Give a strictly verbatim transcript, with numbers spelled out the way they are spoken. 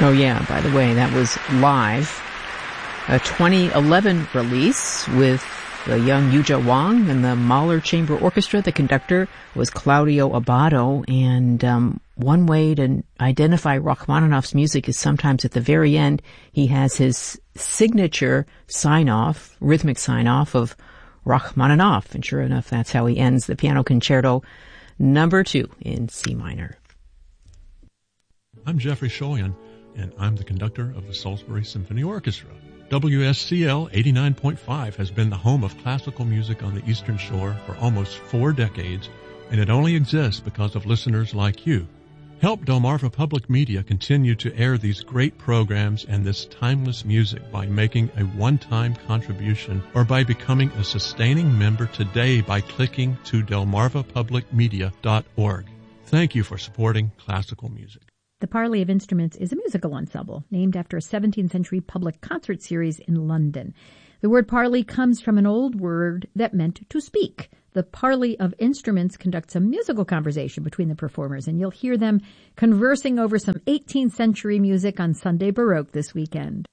Oh, yeah, by the way, that was live. A twenty eleven release with the young Yuja Wang and the Mahler Chamber Orchestra. The conductor was Claudio Abbado, and um, one way to identify Rachmaninoff's music is sometimes at the very end he has his signature sign-off, rhythmic sign-off of Rachmaninoff, and sure enough, that's how he ends the Piano Concerto number two in C minor. I'm Jeffrey Shoyan, and I'm the conductor of the Salisbury Symphony Orchestra. W S C L eighty-nine point five has been the home of classical music on the Eastern Shore for almost four decades, and it only exists because of listeners like you. Help Delmarva Public Media continue to air these great programs and this timeless music by making a one-time contribution or by becoming a sustaining member today by clicking to delmarva public media dot org. Thank you for supporting classical music. The Parley of Instruments is a musical ensemble named after a seventeenth century public concert series in London. The word parley comes from an old word that meant to speak. The Parley of Instruments conducts a musical conversation between the performers, and you'll hear them conversing over some eighteenth century music on Sunday Baroque this weekend.